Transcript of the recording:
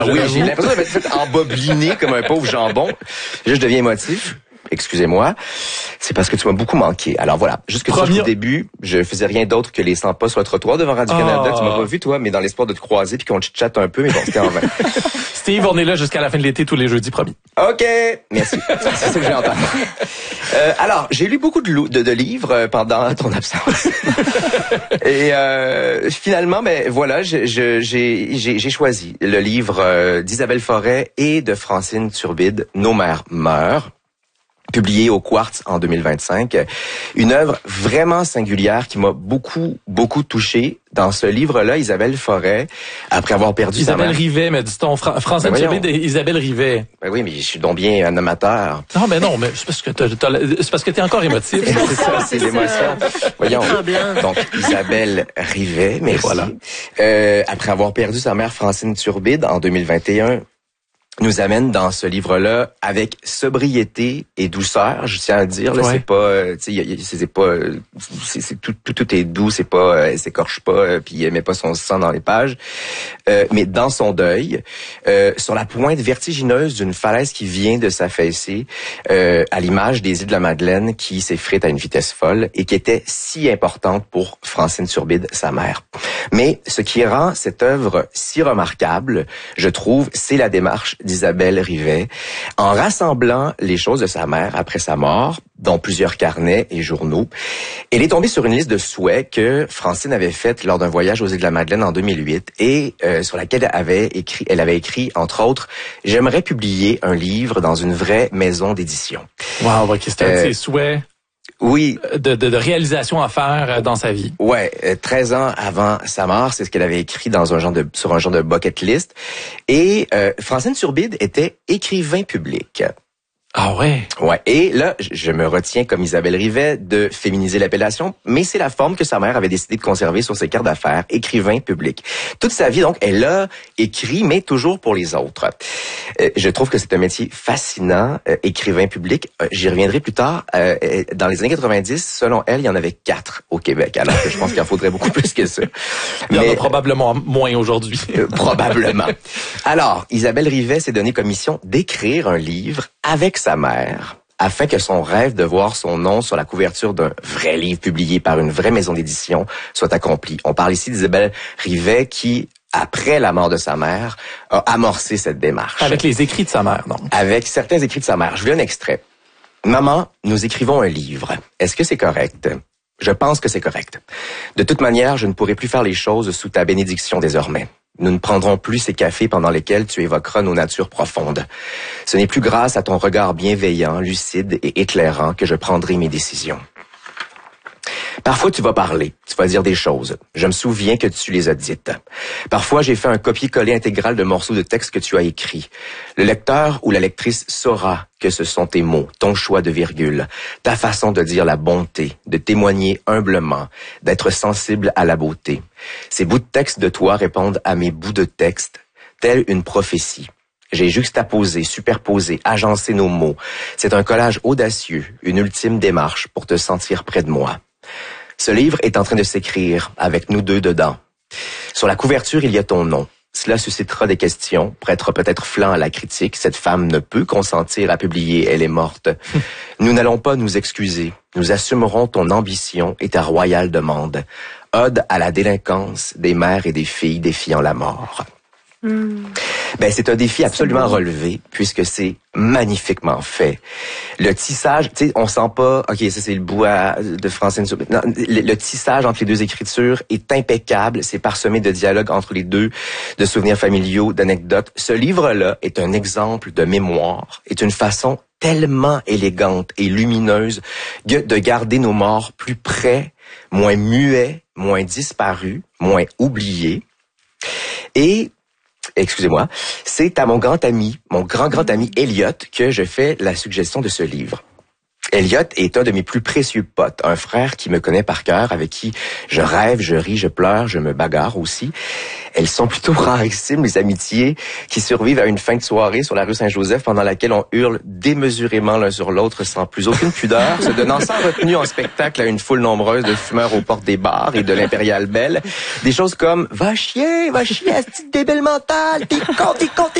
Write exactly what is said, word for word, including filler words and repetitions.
Oui, j'ai l'impression d'être fait embobiner comme un pauvre jambon. Là, je deviens émotif. Excusez-moi. C'est parce que tu m'as beaucoup manqué. Alors voilà, juste que Premier... au début, je faisais rien d'autre que les cent pas sur le trottoir devant Radio-Canada. Oh. Tu m'as pas vu, toi, mais dans l'espoir de te croiser puis qu'on chatte un peu, mais bon, c'était en vain. Steve, on est là jusqu'à la fin de l'été tous les jeudis, promis. OK. Merci. C'est ça que j'ai entendu. Euh, alors, j'ai lu beaucoup de, de, de livres pendant ton absence. Et euh, finalement, ben voilà, je, je, j'ai, j'ai, j'ai choisi le livre euh, d'Isabelle Forêt et de Francine Turbide, Nos mères meurent, publié au Quartz en deux mille vingt-cinq. Une œuvre vraiment singulière qui m'a beaucoup, beaucoup touché. Dans ce livre-là, Isabelle Forêt, après avoir perdu Isabelle sa mère... Rivet, me dit-on. Fra- Francine ben Turbide et Isabelle Rivet. Ben oui, mais je suis donc bien un amateur. Non, mais non, mais c'est parce que t'as, t'as, c'est parce que t'es encore émotif. C'est ça, c'est l'émotion. Voyons. Donc, Isabelle Rivet, mais voilà. Euh, après avoir perdu sa mère Francine Turbide en deux mille vingt et un, nous amène dans ce livre-là avec sobriété et douceur, je tiens à dire. Là, ouais. C'est pas, tu sais, c'est pas, c'est, c'est tout, tout, tout est doux, c'est pas, elle s'écorche pas, puis elle met pas son sang dans les pages. Euh, mais dans son deuil, euh, sur la pointe vertigineuse d'une falaise qui vient de s'affaisser, euh, à l'image des îles de la Madeleine qui s'effritent à une vitesse folle et qui était si importante pour Francine Turbide, sa mère. Mais ce qui rend cette œuvre si remarquable, je trouve, c'est la démarche d'Isabelle Rivet, en rassemblant les choses de sa mère après sa mort, dont plusieurs carnets et journaux. Elle est tombée sur une liste de souhaits que Francine avait faite lors d'un voyage aux îles de la Madeleine en deux mille huit et euh, sur laquelle elle avait écrit, elle avait écrit, entre autres, « J'aimerais publier un livre dans une vraie maison d'édition. » Wow, ok, c'était euh, un de ses souhaits. Oui. De, de, de réalisation à faire dans sa vie. Ouais, euh, treize ans avant sa mort, c'est ce qu'elle avait écrit dans un genre de, sur un genre de bucket list. Et euh, Francine Turbide était écrivain public. Ah ouais? Ouais. Et là, je me retiens, comme Isabelle Rivet, de féminiser l'appellation, mais c'est la forme que sa mère avait décidé de conserver sur ses cartes d'affaires, écrivain public. Toute sa vie, donc, elle a écrit, mais toujours pour les autres. Euh, je trouve que c'est un métier fascinant, euh, écrivain public. Euh, j'y reviendrai plus tard. Euh, dans les années quatre-vingt-dix, selon elle, il y en avait quatre au Québec, alors que je pense qu'il en faudrait beaucoup plus que ça. Il y mais, en a probablement moins aujourd'hui. euh, probablement. Alors, Isabelle Rivet s'est donné comme mission d'écrire un livre avec sa mère, afin que son rêve de voir son nom sur la couverture d'un vrai livre publié par une vraie maison d'édition soit accompli. On parle ici d'Isabelle Rivet qui, après la mort de sa mère, a amorcé cette démarche. Avec les écrits de sa mère, donc. Avec certains écrits de sa mère. Je vous lis un extrait. « Maman, nous écrivons un livre. Est-ce que c'est correct? Je pense que c'est correct. De toute manière, je ne pourrai plus faire les choses sous ta bénédiction désormais. Nous ne prendrons plus ces cafés pendant lesquels tu évoqueras nos natures profondes. Ce n'est plus grâce à ton regard bienveillant, lucide et éclairant que je prendrai mes décisions. Parfois, tu vas parler, tu vas dire des choses. Je me souviens que tu les as dites. Parfois, j'ai fait un copier-coller intégral de morceaux de texte que tu as écrits. Le lecteur ou la lectrice saura que ce sont tes mots, ton choix de virgule, ta façon de dire la bonté, de témoigner humblement, d'être sensible à la beauté. Ces bouts de texte de toi répondent à mes bouts de texte, telle une prophétie. J'ai juxtaposé, superposé, agencé nos mots. C'est un collage audacieux, une ultime démarche pour te sentir près de moi. Ce livre est en train de s'écrire avec nous deux dedans. Sur la couverture, il y a ton nom. Cela suscitera des questions, prêtera peut-être flanc à la critique. Cette femme ne peut consentir à publier, elle est morte. Nous n'allons pas nous excuser. Nous assumerons ton ambition et ta royale demande. Ode à la délinquance des mères et des filles défiant la mort. Mm. Ben, c'est un défi absolument relevé puisque c'est magnifiquement fait. Le tissage, tu sais, on sent pas, ok, ça c'est le bout à, de Francine. Non, le, le tissage entre les deux écritures est impeccable. C'est parsemé de dialogues entre les deux, de souvenirs familiaux, d'anecdotes. Ce livre-là est un exemple de mémoire, est une façon tellement élégante et lumineuse de garder nos morts plus près, moins muets, moins disparus, moins oubliés. Et excusez-moi, c'est à mon grand ami, mon grand, grand ami Elliot que je fais la suggestion de ce livre. Elliot est un de mes plus précieux potes, un frère qui me connaît par cœur, avec qui je rêve, je ris, je pleure, je me bagarre aussi. Elles sont plutôt rarissimes, les amitiés qui survivent à une fin de soirée sur la rue Saint-Joseph pendant laquelle on hurle démesurément l'un sur l'autre sans plus aucune pudeur, se donnant sans retenue en spectacle à une foule nombreuse de fumeurs aux portes des bars et de l'Impérial Belle. Des choses comme « Va chier, va chier, petite débile mentale, t'es con, t'es con, t'es